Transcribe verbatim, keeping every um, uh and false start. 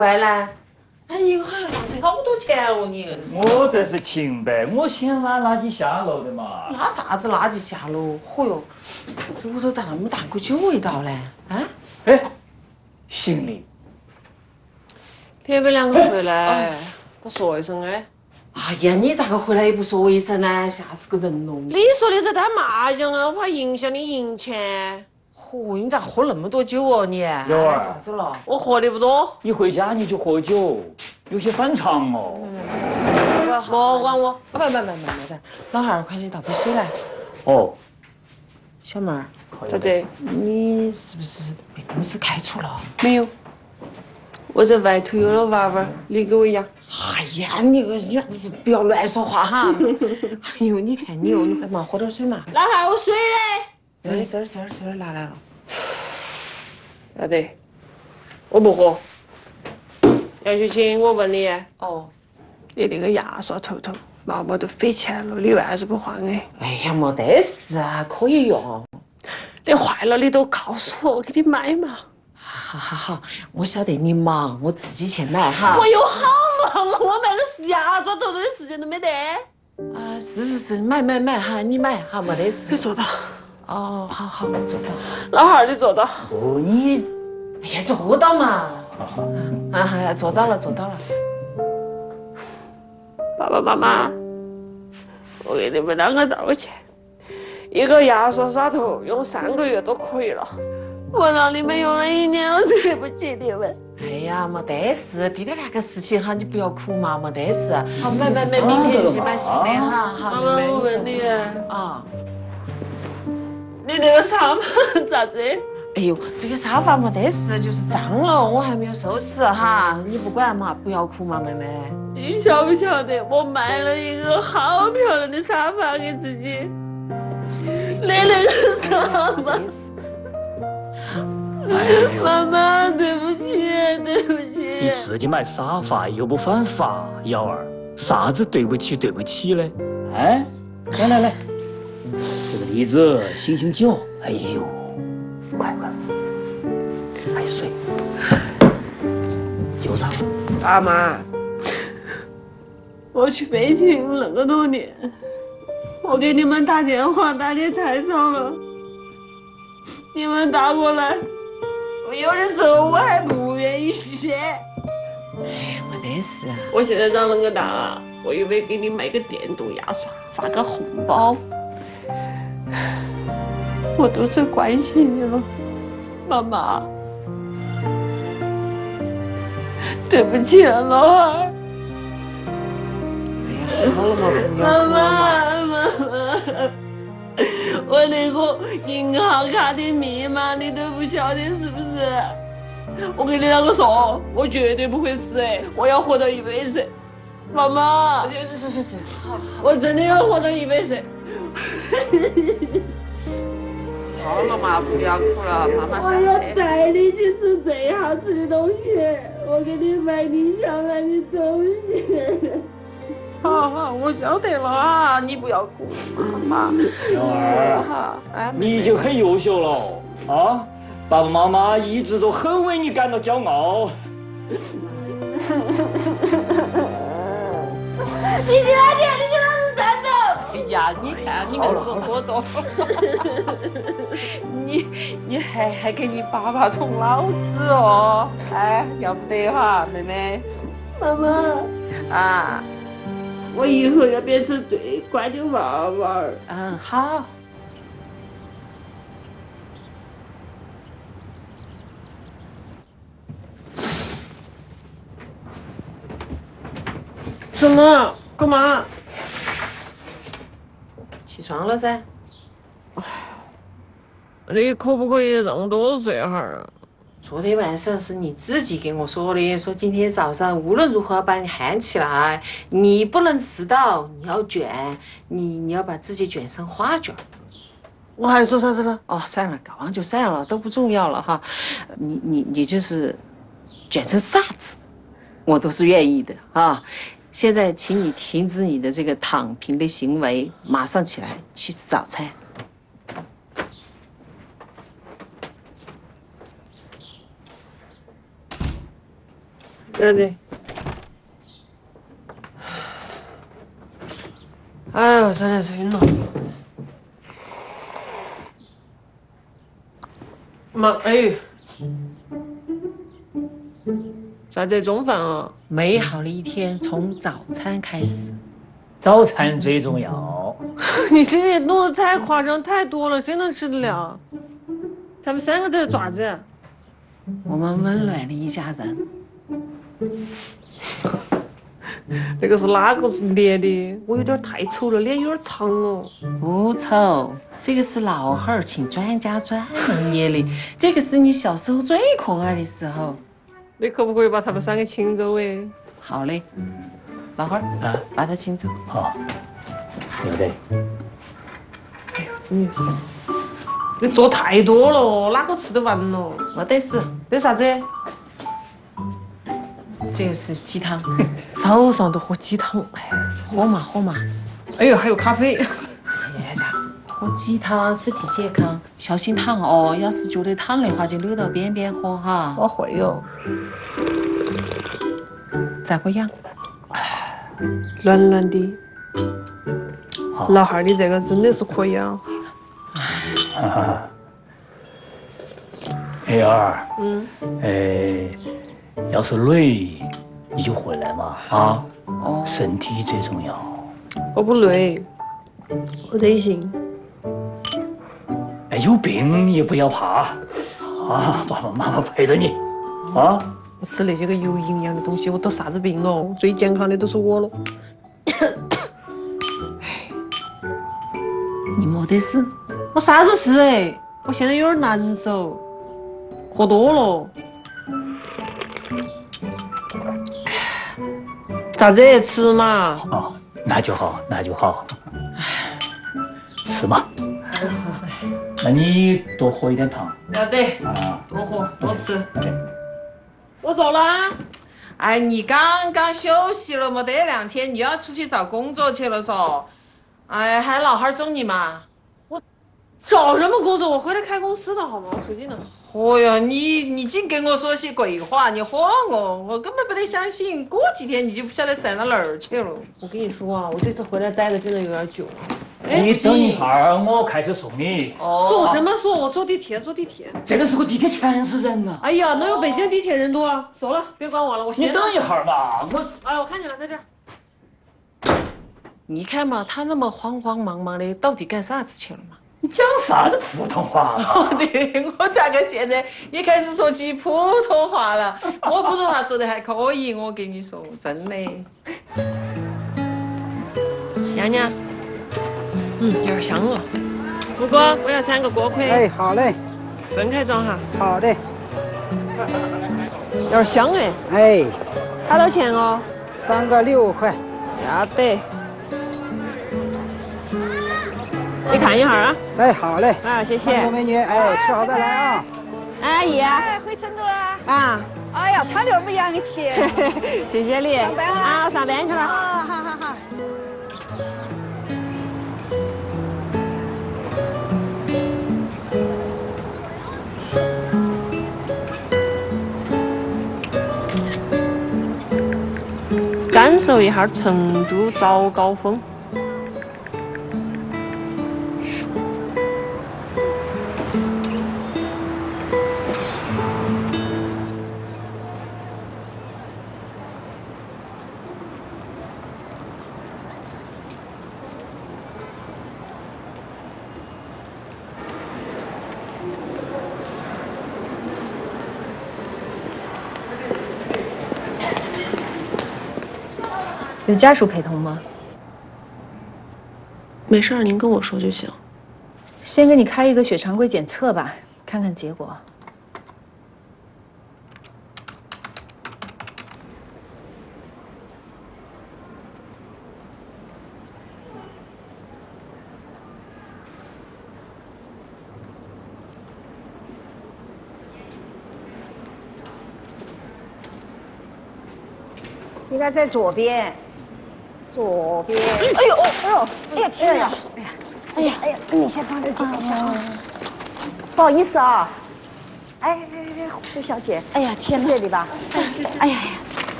坏了，哎，一个还要浪费好多钱哦，你硬是。 我这是勤呗，我先拉垃圾下楼的嘛。 拉啥子垃圾下楼？嚯哟，这屋头咋那么大股酒味道呢？啊？ 哎，行李。 你们两个回来，我说一声哎。 哎呀，你咋个回来也不说一声呢？吓死个人喽！ 你说的是打麻将啊，我怕影响你赢钱。 嚯，你咋喝那么多酒哦你？ 幺儿， 咋子了？ 我喝的不多。 一回家你就喝酒，有些反常哦。 莫管我。 不不不不不，老汉儿，快去倒杯水来。 哦， 小妹儿， 咋子？ 你是不是被公司开除了？ 没有。我在外头有了娃娃，你给我养。 哎呀，你个女子不要乱说话哈！哎呦，你看你哦，你快嘛喝点水嘛。 那还有水嘞？ 这儿这儿这儿这儿拿来了。 要得，我不喝。杨雪琴，我问你， 哦， 你那个牙刷头头毛毛都飞起来了，你为啥子不换哎？ 哎呀，没得事啊，可以用。 你坏了，你都告诉我，我给你买嘛。 好好好，我晓得你忙，我自己去买哈。 我有好忙啊，我买个牙刷头头的时间都没得。 啊，是是是，买买买哈，你买哈，没得事。 你做到。 哦，好好，我做到。 老汉儿，你做到。 哦，你， 哎呀，做到嘛。啊哈，做到了，做到了。 爸爸妈妈，我给你们两个道个歉。一个牙刷刷头用三个月都可以了，我让你们用了一年，我对不起你们。 哎呀，没得事，滴点那个事情哈，你不要哭嘛，没得事。好，买买买，明天就去买新的哈。好， 妈妈，我问你啊， 你那个沙发咋子？ 哎呦，这个沙发没得事，就是脏了，我还没有收拾哈。你不管嘛，不要哭嘛，妹妹。 你晓不晓得，我买了一个好漂亮的沙发给自己。你那个沙发。妈妈，对不起，对不起。 你自己买沙发又不犯法，瑶儿，啥子对不起对不起嘞？ 哎，来来来，吃个栗子，醒醒酒。哎呦，快快，还有水。又咋了？ 爸妈，我去北京那么多年，我给你们打电话打的太少了，你们打过来。我有的时候我还不愿意写。 哎呀，没得事啊。 我现在长那么大，我以为给你买个电动牙刷，发个红包，我都是关心你了，妈妈。对不起啊，老二。 哎呀，好了嘛，不要妈哭了嘛。 妈，妈妈。我那个银行卡的密码你都不晓得是不是？我跟你两个说，我绝对不会死哎！我要活到一百岁，妈妈。 是是是是，好， 我真的要活到一百岁。 好了嘛，不要哭了，妈妈晓我要得。 带你去吃最好吃的东西，我给你买你想买的东西。好好，我晓得了啊，你不要哭，妈妈。 瑶儿， 好，哎， 你已经很优秀了啊！爸爸妈妈一直都很为你感到骄傲。 你去哪里？你去哪里站着？ 哎呀，你看你们是我多，你你还还给你爸爸宠老子哦？哎，要不得哈，妹妹。 妈妈啊， 我以后要变成最乖的娃娃。 嗯，好。 什么？干嘛？ 起床了噻。 你可不可以让多睡哈儿？ 昨天晚上是你自己跟我说的，说今天早上无论如何把你喊起来，你不能迟到，你要卷，你你要把自己卷成花卷。 我还说啥子了？ 哦，算了，搞完就算了，都不重要了哈。你你你就是卷成啥子，我都是愿意的啊。现在请你停止你的这个躺平的行为，马上起来去吃早餐。 是的。哎呦，真的是晕了。妈，哎，啥子中饭啊？ 美好的一天从早餐开始。 早餐最重要。 你这些弄得太夸张太多了，谁能吃得了？他们三个在这爪子。 我们温暖的一家人。 那个是哪个捏的？我有点太丑了，脸有点长哦。 不丑，这个是老汉儿请专家专门捏的。这个是你小时候最可爱的时候。 你可不可以把他们三个请走哎？ 好嘞，老汉儿啊，把他请走。 好，有的。 哎呦，真的是，你做太多了，哪个吃得完咯？ 没得事。 这啥子？ 这个是鸡汤， 早上都喝鸡汤，哎， 喝嘛喝嘛。 哎呦，还有咖啡。 哎呀，喝鸡汤身体健康，小心烫哦。要是觉得烫的话，就溜到边边喝哈。 我会哦。 咋个样？ 暖暖的。老汉儿，你这个真的是可以啊。 哈哈。哎儿， 嗯。 哎。要是累，你就回来嘛啊！ 哦， 身体最重要。 我不累，我得行。 哎，有病你也不要怕啊！爸爸妈妈陪着你啊！ 我吃那些个有营养的东西，我得啥子病哦？最健康的都是我了。 你没得事？ 我啥子事哎？我现在有点难受，喝多了。啥子？吃嘛。 哦，那就好，那就好。吃嘛。那你多喝一点汤。 要得。 啊， 多喝多吃。 要得。 我走了。 哎，你刚刚休息了没得两天，你要出去找工作去了嗦？哎，喊老汉送你嘛。 我找什么工作？我回来开公司的好吗？我手机呢？ 嚯哟，你你净跟我说些鬼话，你唬我，我根本不得相信。过几天你就不晓得散到哪儿去了。 我跟你说啊，我这次回来待的真的有点久。 你等一会儿，我开始送你。 哦。送什么送？我坐地铁，坐地铁。 这个时候地铁全是人啊！ 哎呀，哪有北京地铁人多啊？走了，别管我了，我先。 你等一会儿吧，我。 哎，我看见了，在这儿。 你看嘛，他那么慌慌忙忙的，到底干啥子去了嘛？ 你讲啥子普通话嘛？ 哦，对，我咋个现在也开始说起普通话了？我普通话说的还可以，我跟你说，真的。 娘娘，嗯，有点香哦。副哥，我要三个锅盔。 哎，好嘞。 分开装哈。 好的。 有点香哎。 哎。 多少钱哦？ 三个六块。 要得。你看一下啊！ 哎，好嘞！ 啊，谢谢。 美女美女，哎，吃好再来啊！ 阿姨， 哎，回成都了啊！ 哎呀，差点不洋气。 谢谢你。 上班啊！ 啊，上班去了。 啊，好好好。 感受一下成都早高峰。 有家属陪同吗？ 没事儿，您跟我说就行。 先给你开一个血常规检测吧，看看结果。 应该在左边，左边。哎呦，哎呦，哎呀天呀！哎呀，哎呀，哎呀，你先帮着检一下啊。不好意思啊。哎哎哎，护士小姐。哎呀天哪，这里吧。哎呀呀。